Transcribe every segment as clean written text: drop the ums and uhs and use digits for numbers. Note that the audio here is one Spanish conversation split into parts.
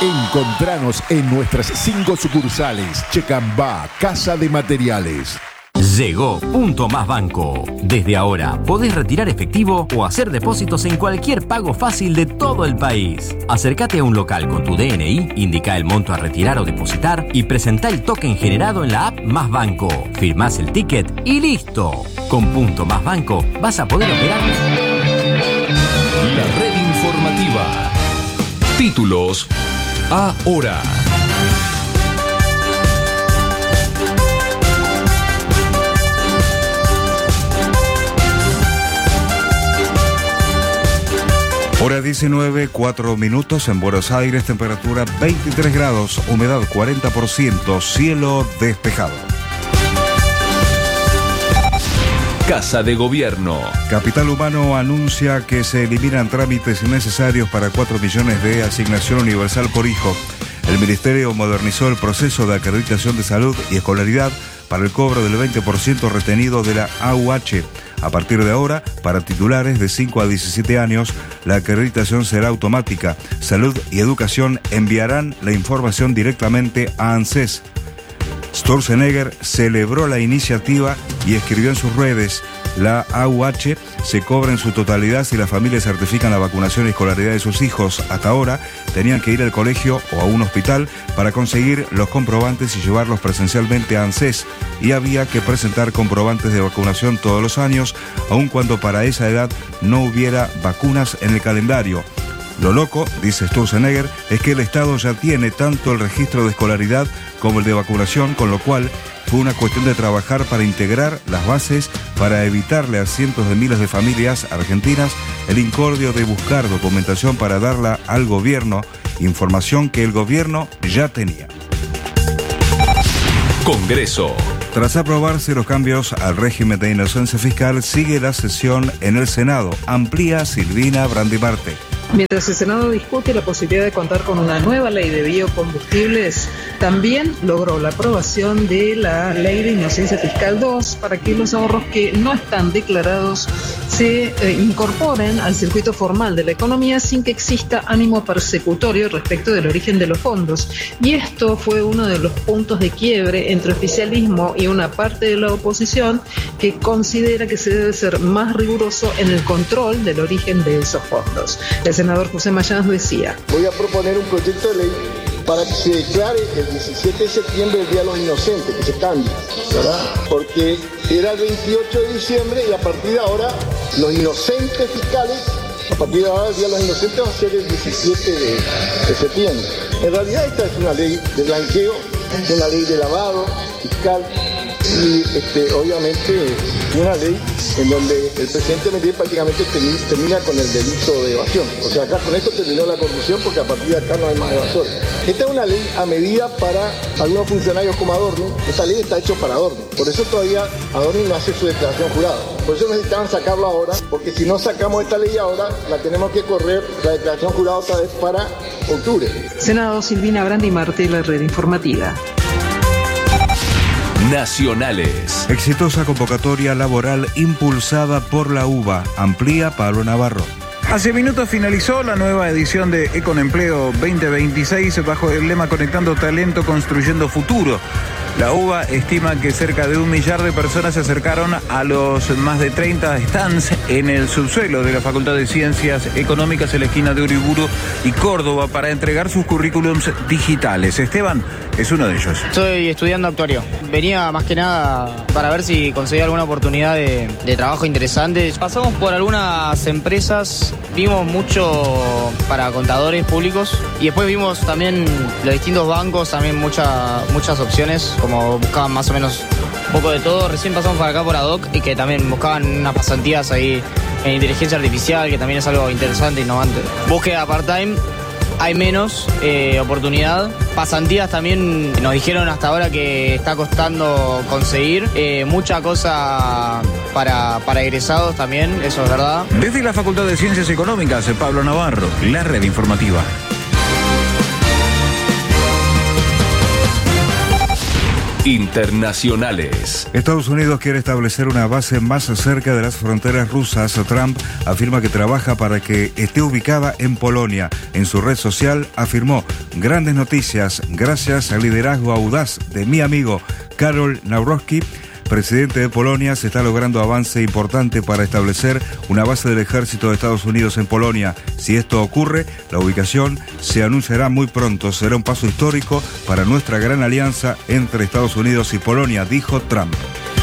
Encontranos en nuestras 5 sucursales. Checambá, Casa de Materiales. Llegó Punto Más Banco. Desde ahora podés retirar efectivo o hacer depósitos en cualquier pago fácil de todo el país. Acércate a un local con tu DNI, indica el monto a retirar o depositar y presentá el token generado en la app Más Banco. Firmás el ticket y listo. Con Punto Más Banco vas a poder operar. La red informativa. Títulos ahora. Hora 19, 4 minutos en Buenos Aires, temperatura 23 grados, humedad 40%, cielo despejado. Casa de Gobierno. Capital Humano anuncia que se eliminan trámites innecesarios para 4 millones de asignación universal por hijo. El Ministerio modernizó el proceso de acreditación de salud y escolaridad para el cobro del 20% retenido de la AUH. A partir de ahora, para titulares de 5 a 17 años, la acreditación será automática. Salud y Educación enviarán la información directamente a ANSES. Sturzenegger celebró la iniciativa y escribió en sus redes: la AUH se cobra en su totalidad si las familias certifican la vacunación y escolaridad de sus hijos. Hasta ahora tenían que ir al colegio o a un hospital para conseguir los comprobantes y llevarlos presencialmente a ANSES, y había que presentar comprobantes de vacunación todos los años, aun cuando para esa edad no hubiera vacunas en el calendario. Lo loco, dice Sturzenegger, es que el Estado ya tiene tanto el registro de escolaridad como el de vacunación, con lo cual fue una cuestión de trabajar para integrar las bases para evitarle a cientos de miles de familias argentinas el incordio de buscar documentación para darla al gobierno, información que el gobierno ya tenía. Congreso. Tras aprobarse los cambios al régimen de inocencia fiscal, sigue la sesión en el Senado. Amplía Silvina Brandimarte. Mientras el Senado discute la posibilidad de contar con una nueva ley de biocombustibles, también logró la aprobación de la Ley de Inocencia Fiscal 2 para que los ahorros que no están declarados se incorporen al circuito formal de la economía sin que exista ánimo persecutorio respecto del origen de los fondos. Y esto fue uno de los puntos de quiebre entre oficialismo y una parte de la oposición que considera que se debe ser más riguroso en el control del origen de esos fondos. El senador José Mayans decía: voy a proponer un proyecto de ley para que se declare el 17 de septiembre el Día de los Inocentes, que se cambie, ¿verdad? Porque era el 28 de diciembre y a partir de ahora los inocentes fiscales, a partir de ahora el Día de los Inocentes va a ser el 17 de septiembre. En realidad esta es una ley de blanqueo, es una ley de lavado fiscal y obviamente una ley en donde el presidente Medellín prácticamente termina con el delito de evasión. O sea, acá con esto terminó la corrupción porque a partir de acá no hay más evasores. Esta es una ley a medida para algunos funcionarios como Adorni. Esta ley está hecha para Adorni. Por eso todavía Adorni no hace su declaración jurada. Por eso necesitaban sacarlo ahora, porque si no sacamos esta ley ahora, la tenemos que correr la declaración jurada otra vez para octubre. Senado, Silvina Brandimarte, la red informativa. Nacionales. Exitosa convocatoria laboral impulsada por la UBA. Amplía Pablo Navarro. Hace minutos finalizó la nueva edición de Econempleo 2026 bajo el lema Conectando Talento, Construyendo Futuro. La UBA estima que cerca de 1 millar de personas se acercaron a los más de 30 stands en el subsuelo de la Facultad de Ciencias Económicas en la esquina de Uriburu y Córdoba para entregar sus currículums digitales. Esteban es uno de ellos. Estoy estudiando actuario. Venía más que nada para ver si conseguía alguna oportunidad de trabajo interesante. Pasamos por algunas empresas, vimos mucho para contadores públicos y después vimos también los distintos bancos, también muchas opciones, como buscaban más o menos un poco de todo. Recién pasamos por acá por ADOC y que también buscaban unas pasantías ahí en inteligencia artificial, que también es algo interesante, innovante. Búsqueda part-time, hay menos oportunidad. Pasantías también nos dijeron hasta ahora que está costando conseguir. Mucha cosa para egresados también, eso es verdad. Desde la Facultad de Ciencias Económicas, Pablo Navarro, la red informativa. Internacionales. Estados Unidos quiere establecer una base más cerca de las fronteras rusas. Trump afirma que trabaja para que esté ubicada en Polonia. En su red social afirmó: grandes noticias, gracias al liderazgo audaz de mi amigo Karol Nawrocki, presidente de Polonia, se está logrando avance importante para establecer una base del ejército de Estados Unidos en Polonia. Si esto ocurre, la ubicación se anunciará muy pronto. Será un paso histórico para nuestra gran alianza entre Estados Unidos y Polonia, dijo Trump.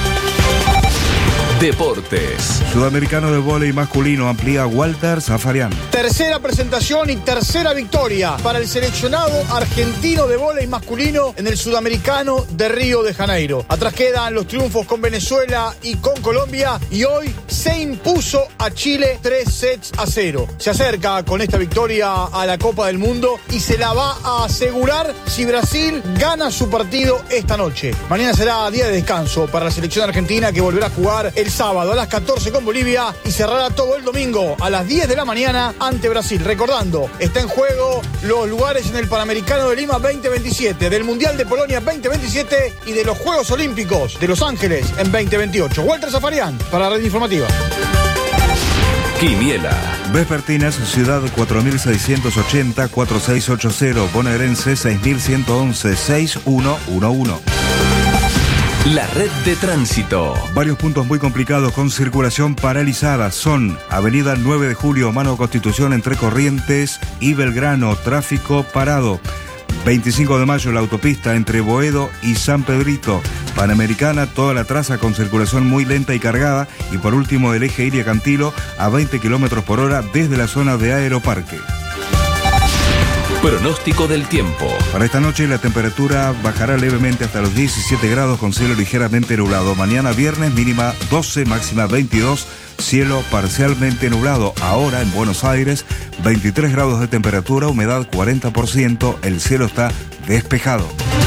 Deportes. Sudamericano de vóley masculino amplía Walter Zafarian. Tercera presentación y tercera victoria para el seleccionado argentino de vóley masculino en el Sudamericano de Río de Janeiro. Atrás quedan los triunfos con Venezuela y con Colombia, y hoy se impuso a Chile 3-0. Se acerca con esta victoria a la Copa del Mundo y se la va a asegurar si Brasil gana su partido esta noche. Mañana será día de descanso para la selección argentina, que volverá a jugar el sábado a las 14 con Bolivia y cerrará todo el domingo a las 10 de la mañana ante Brasil. Recordando, está en juego los lugares en el Panamericano de Lima 2027, del Mundial de Polonia 2027 y de los Juegos Olímpicos de Los Ángeles en 2028. Walter Zafarian para la Red Informativa. Quiniela. Vespertinas, Ciudad 4680, 4680, Bonaerense 6111, 6111. La red de tránsito. Varios puntos muy complicados con circulación paralizada son Avenida 9 de Julio, Mano Constitución entre Corrientes y Belgrano, tráfico parado. 25 de mayo, la autopista entre Boedo y San Pedrito. Panamericana, toda la traza con circulación muy lenta y cargada. Y por último, el eje Iria Cantilo a 20 km por hora desde la zona de Aeroparque. Pronóstico del tiempo. Para esta noche la temperatura bajará levemente hasta los 17 grados con cielo ligeramente nublado. Mañana viernes mínima 12, máxima 22, cielo parcialmente nublado. Ahora en Buenos Aires 23 grados de temperatura, humedad 40%, el cielo está despejado.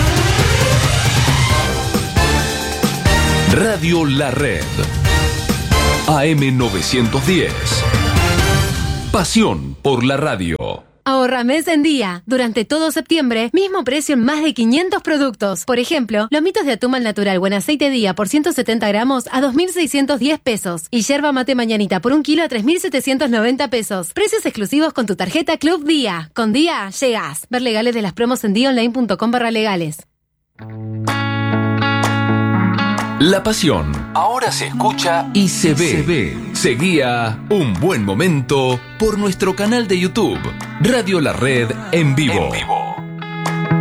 Radio La Red. AM 910. Pasión por la radio. Ahorra mes en día. Durante todo septiembre, mismo precio en más de 500 productos. Por ejemplo, lomitos de atún al natural buen aceite día por 170 gramos a 2.610 pesos. Y yerba mate mañanita por 1 kilo a 3.790 pesos. Precios exclusivos con tu tarjeta Club Día. Con Día, llegás. Ver legales de las promos en diaonline.com/legales. La pasión ahora se escucha y se ve. Seguía Un Buen Momento por nuestro canal de YouTube, Radio La Red en vivo.